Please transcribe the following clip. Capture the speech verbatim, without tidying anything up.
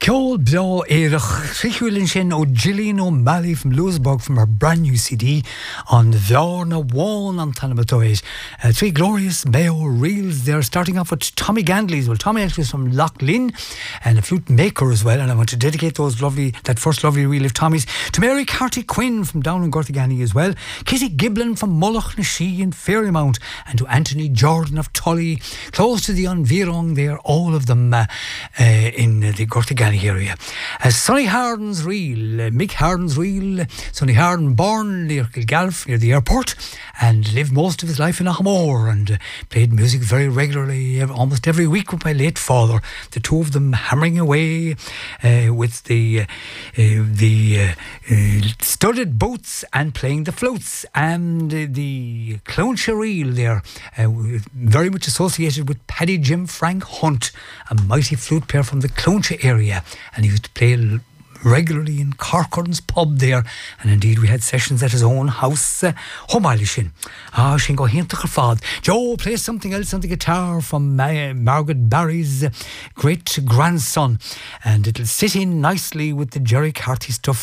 Ceol Beo Éireach Trichúilin sin o Gillian O'Malley from Louisburg from her brand new C D on the Bhearna One on Tanamatoid. Uh, three glorious Mayo reels there, starting off with Tommy Gandley's. Well, Tommy actually is from Loch Lynn and a flute maker as well, and I want to dedicate those lovely, that first lovely reel of Tommy's to Mary Carty Quinn from down in Gortigani as well, Kitty Giblin from Mullach na Shee in Fairymount, and to Anthony Jordan of Tully, close to the Unvirong there, all of them uh, uh, in the Gortigani area. Uh, Sonny Harden's reel, uh, Mick Harden's reel. Sonny Harden born near Kilgalf, near the airport, and lived most of his life in Ahamore, and uh, played music very regularly, ev- almost every week with my late father. The two of them hammering away uh, with the uh, uh, the uh, uh, studded boots and playing the flutes, and uh, the Clownshire reel there, uh, very much associated with Paddy Jim Frank Hunt, a mighty flute player from the Clownshire area. And he used to play l- regularly in Corcoran's pub there, and indeed we had sessions at his own house. Uh, Homaili Shin. Ah, Shin go Hintach Fad. Joe plays something else on the guitar from uh, Margaret Barry's uh, great grandson, and it'll sit in nicely with the Jerry Carty stuff.